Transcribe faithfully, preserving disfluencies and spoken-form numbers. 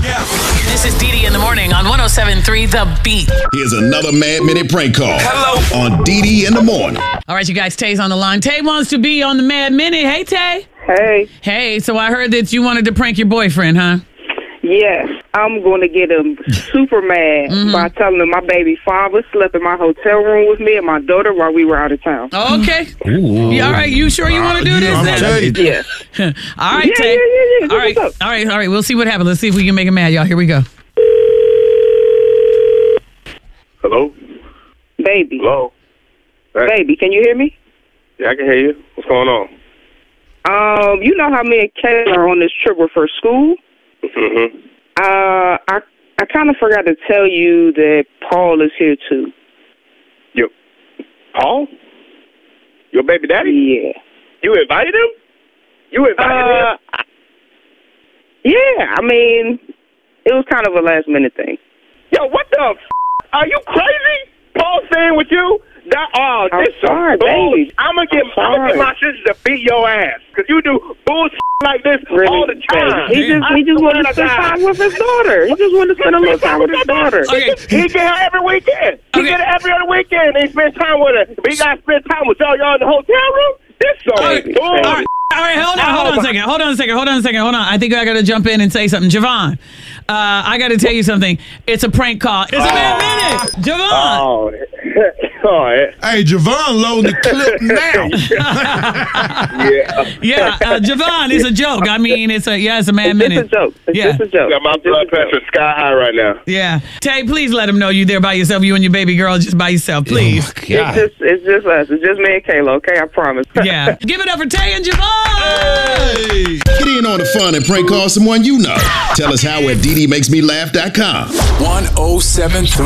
Yeah. This is Dee Dee in the morning on one oh seven point three The Beat. Here's another Mad Minute prank call. Hello. On Dee Dee in the morning. All right, you guys, Tay's on the line. Tay wants to be on the Mad Minute. Hey, Tay. Hey. Hey, so I heard that you wanted to prank your boyfriend, huh? Yes, I'm going to get him super mad mm-hmm. by telling him my baby father slept in my hotel room with me and my daughter while we were out of town. Okay. Yeah, all right. You sure you want to do this? Then? Yes. All right, yeah, Tay. Yeah, yeah, yeah. All right. All right. All right. We'll see what happens. Let's see if we can make him mad, y'all. Here we go. Hello? Baby. Hello? Hey. Baby, can you hear me? Yeah, I can hear you. What's going on? Um, you know how me and Kayla are on this trip with her school? Mm-hmm. Uh, I I kind of forgot to tell you that Paul is here too. Yo, Paul? Your baby daddy? Yeah. You invited him? You invited uh, him? Yeah, I mean, it was kind of a last minute thing. Yo, what the f***? Are you crazy? Paul staying with you? That, oh, I'm this sorry, bull. baby. I'm gonna get, I'm gonna get my sister to beat your ass because you do bullshit like this really, all the time. He just, he just wanted to spend time with his daughter. He just wanted to spend a little time with his daughter. Okay. He get her every weekend. He okay. get her every other weekend. He spend time with her. But he gotta spend time with y'all. Y'all in the hotel room. This so all right. all right. All right, hold on, hold on a second. Hold on a second. Hold on a second. Hold on. I think I got to jump in and say something. Javon, uh, I got to tell you something. It's a prank call. It's a Mad Minute. Javon. Oh. Oh, hey, Javon loading the clip now. yeah. Yeah, uh, Javon, it's a joke. I mean, it's a, yeah, it's a Mad Minute. It's a joke. It's yeah. just a joke. Got my blood pressure sky high right now. Yeah. Tay, please let him know you there by yourself. You and your baby girl just by yourself, please. Oh, it's just, it's just us. It's just me and Kayla, okay? I promise. Yeah. Give it up for Tay and Javon. Hey. Get in on the fun and prank call someone you know. Tell us how at Dee Dee Makes Me Laugh dot com. one oh seven point three